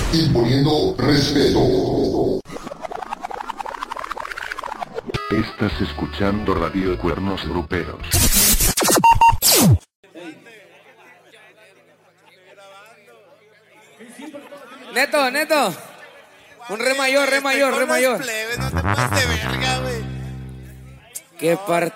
imponiendo respeto. Estás escuchando Radio Cuernos Gruperos. Neto. Un re mayor. No te pases de verga, güey. Qué parte.